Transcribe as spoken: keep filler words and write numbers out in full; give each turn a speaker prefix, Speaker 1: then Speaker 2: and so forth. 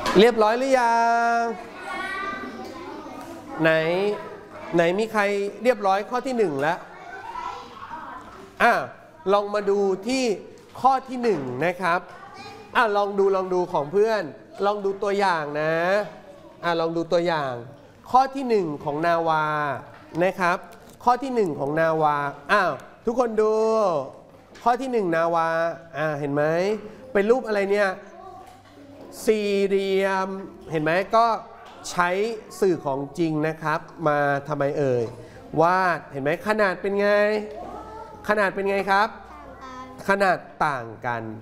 Speaker 1: เรียบร้อยหรือยังไหนไหนมีใครเรียบร้อยข้อที่หนึ่งแล้วอ่ะลองมาดูที่ข้อที่หนึ่งนะครับอ่ะลองดูลองดูของเพื่อนลองดูตัวอย่างนะอ่ะลองดูตัวอย่างข้อที่หนึ่งของนาวานะครับข้อที่หนึ่งของนาวาอ้าวทุกคนดูข้อที่หนึ่งนาวาอ่าเห็นไหมเป็นรูปอะไรเนี่ยสี่เหลี่ยมเห็นไหมก็ใช้สื่อของจริงนะครับมาทำไมเอ่ยวาดเห็นไหมขนาดเป็นไงขนาดเป็นไงครับขนาดต่างกัน